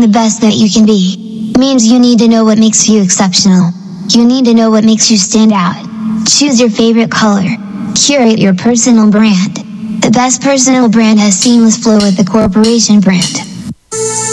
best that you can be means you need to know what makes you exceptional. You need to know what makes you stand out. Choose your favorite color. Curate your personal brand. The best personal brand has seamless flow with the corporation brand.